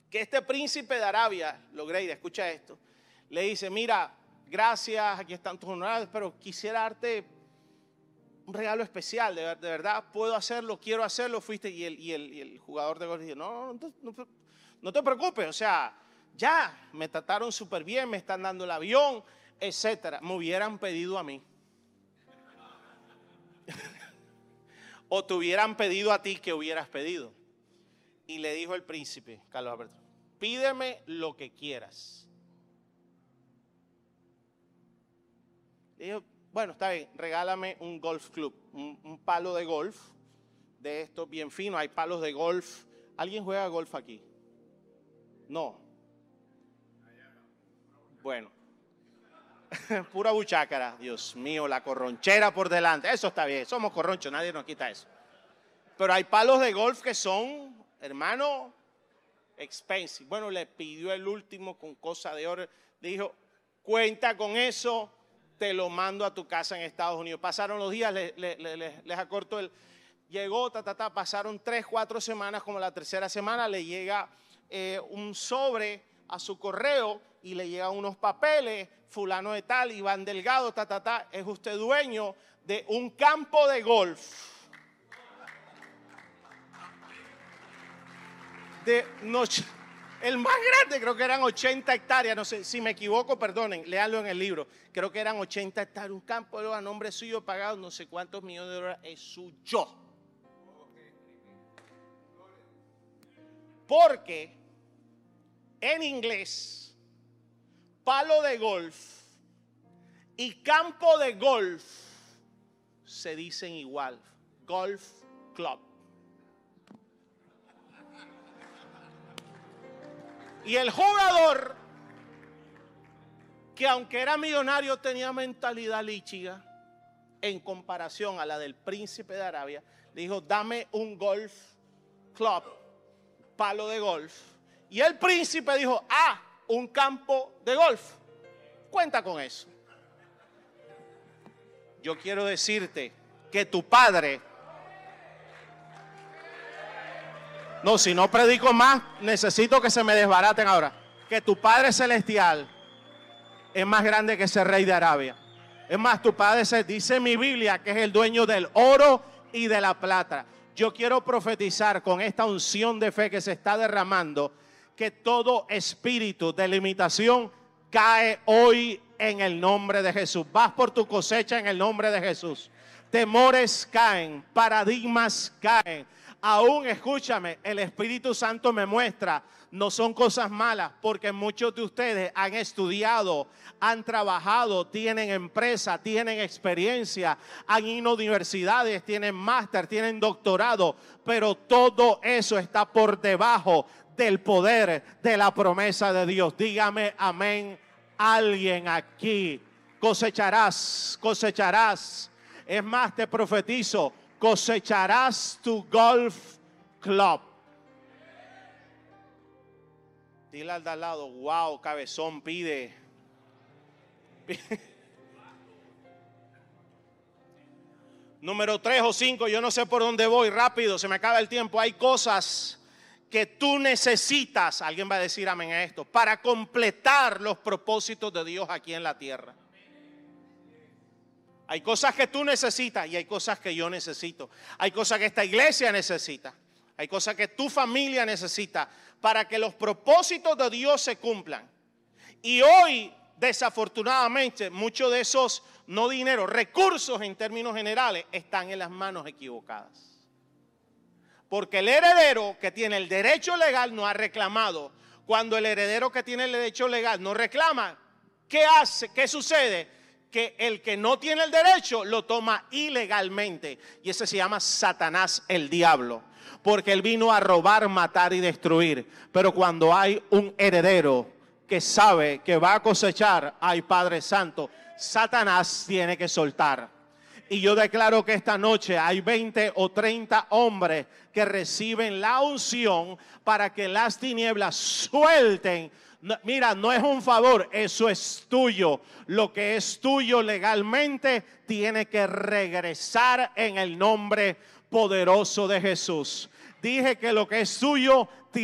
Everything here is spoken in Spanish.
que este príncipe de Arabia, Logreida, escucha esto, le dice, mira, gracias, aquí están tus honorarios, pero quisiera darte un regalo especial, de verdad, puedo hacerlo, quiero hacerlo, fuiste, y el jugador de golf dice, no te preocupes, o sea, ya, me trataron súper bien, me están dando el avión, etcétera, me hubieran pedido a mí. O te hubieran pedido a ti que hubieras pedido. Y le dijo el príncipe, Carlos Alberto, pídeme lo que quieras. Le dijo, bueno, está bien, regálame un golf club, un palo de golf, de estos bien finos, hay palos de golf. ¿Alguien juega golf aquí? No. Bueno. Pura buchácara, Dios mío, la corronchera por delante, eso está bien, somos corronchos, nadie nos quita eso. Pero hay palos de golf que son, hermano, expensive. Bueno, le pidió el último con cosa de oro, dijo, cuenta con eso, te lo mando a tu casa en Estados Unidos. Pasaron los días, les acorto llegó, pasaron 3, 4 semanas, como la tercera semana le llega un sobre a su correo y le llegan unos papeles, fulano de tal, Iván Delgado, es usted dueño de un campo de golf. El más grande, creo que eran 80 hectáreas, no sé, si me equivoco, perdonen, léanlo en el libro. Creo que eran 80 hectáreas, un campo a nombre suyo pagado, no sé cuántos millones de dólares, es suyo. Porque en inglés, palo de golf y campo de golf se dicen igual, golf club. Y el jugador, que aunque era millonario tenía mentalidad líchiga en comparación a la del príncipe de Arabia, le dijo, dame un golf club, palo de golf. Y el príncipe dijo, un campo de golf. Cuenta con eso. Yo quiero decirte que tu padre, no, si no predico más, necesito que se me desbaraten ahora, que tu Padre Celestial es más grande que ese rey de Arabia. Es más, tu Padre dice en mi Biblia que es el dueño del oro y de la plata. Yo quiero profetizar con esta unción de fe que se está derramando, que todo espíritu de limitación cae hoy en el nombre de Jesús. Vas por tu cosecha en el nombre de Jesús. Temores caen, paradigmas caen. Aún, escúchame, el Espíritu Santo me muestra, no son cosas malas, porque muchos de ustedes han estudiado, han trabajado, tienen empresa, tienen experiencia, han ido a universidades, tienen máster, tienen doctorado, pero todo eso está por debajo del poder de la promesa de Dios. Dígame amén, alguien aquí. Cosecharás. Es más, te profetizo, cosecharás tu golf club. Dile al de al lado, wow, cabezón, pide. Número 3 o 5, yo no sé por dónde voy, rápido, se me acaba el tiempo. Hay cosas que tú necesitas, alguien va a decir amén a esto, para completar los propósitos de Dios aquí en la tierra. Hay cosas que tú necesitas y hay cosas que yo necesito. Hay cosas que esta iglesia necesita. Hay cosas que tu familia necesita para que los propósitos de Dios se cumplan. Y hoy, desafortunadamente, muchos de esos, no dinero, recursos en términos generales, están en las manos equivocadas. Porque el heredero que tiene el derecho legal no ha reclamado. Cuando el heredero que tiene el derecho legal no reclama, ¿qué hace? ¿Qué sucede? Que el que no tiene el derecho lo toma ilegalmente. Y ese se llama Satanás, el diablo. Porque él vino a robar, matar y destruir. Pero cuando hay un heredero que sabe que va a cosechar, ay Padre Santo, Satanás tiene que soltar. Y yo declaro que esta noche hay 20 o 30 hombres que reciben la unción para que las tinieblas suelten. Mira, no es un favor, eso es tuyo. Lo que es tuyo legalmente tiene que regresar en el nombre poderoso de Jesús. Dije que lo que es tuyo